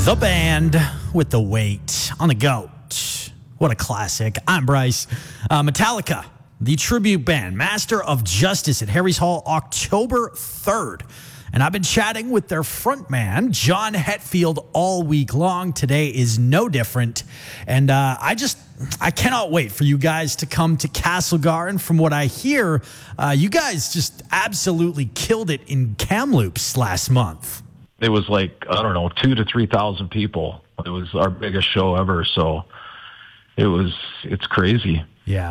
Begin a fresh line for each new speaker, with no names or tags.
The Band with The Weight on the GOAT. What a classic. I'm Bryce. Metallica, the tribute band, Master of Justice at Harry's Hall, October 3rd. And I've been chatting with their frontman, John Hetfield, all week long. Today is no different. And I cannot wait for you guys to come to Castlegar. From what I hear, you guys just absolutely killed it in Kamloops last month.
It was like, I don't know, 2,000 to 3,000 people. It was our biggest show ever. So it's crazy.
Yeah.